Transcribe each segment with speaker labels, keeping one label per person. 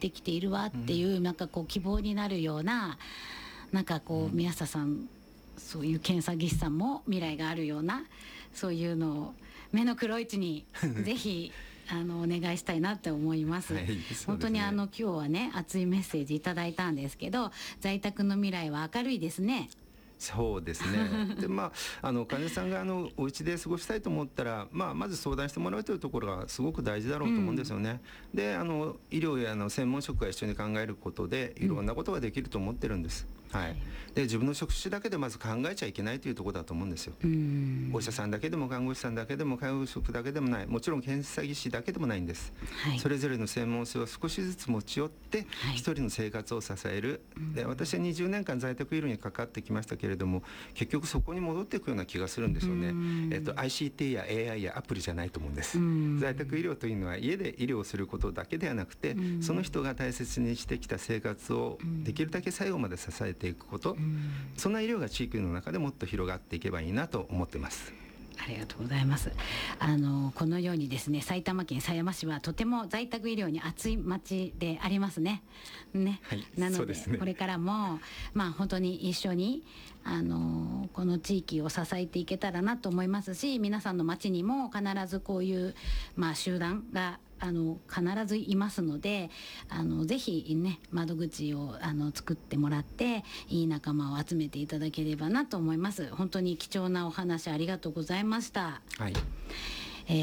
Speaker 1: てきているわっていう、なんかこう希望になるような、なんかこう宮下さん、そういう検査技師さんも未来があるような、そういうのを目の黒いうちにぜひお願いしたいなって思います。
Speaker 2: はい、そうですね。
Speaker 1: 本当に今日はね、熱いメッセージいただいたんですけど、在宅の未来は明るいですね。
Speaker 2: そうですね。で、患者さんがお家で過ごしたいと思ったら、まず相談してもらうというところがすごく大事だろうと思うんですよね。で、医療や専門職が一緒に考えることでいろんなことができると思ってるんです。はい。で、自分の職種だけでまず考えちゃいけないというところだと思うんですよ。お医者さんだけでも看護師さんだけでも介護職だけでもない、もちろん検査技師だけでもないんです。はい、それぞれの専門性を少しずつ持ち寄って一人の生活を支える。で、私は20年間在宅医療に関わってきましたけれども、結局そこに戻っていくような気がするんですよね。ICT や AI やアプリじゃないと思うんです。在宅医療というのは家で医療をすることだけではなくて、その人が大切にしてきた生活をできるだけ最後まで支えていくこと、そんな医療が地域の中でもっと広がっていけばいいなと思ってます。
Speaker 1: ありがとうございます。このようにですね、埼玉県狭山市はとても在宅医療に熱い町でありますね。はい、なので、これからも本当に一緒にこの地域を支えていけたらなと思いますし、皆さんの町にも必ずこういう集団が必ずいますので、ぜひね、窓口を作ってもらっていい仲間を集めていただければなと思います。本当に貴重なお話ありがとうございました。はい。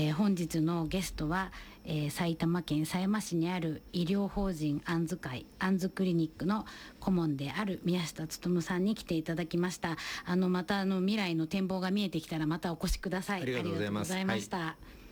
Speaker 1: 本日のゲストは、埼玉県狭山市にある医療法人あんず会あんずクリニックの顧問である宮下勉さんに来ていただきました。また未来の展望が見えてきたらまたお越しください。
Speaker 2: ありがとうございます。
Speaker 1: ありがとうございました。はい。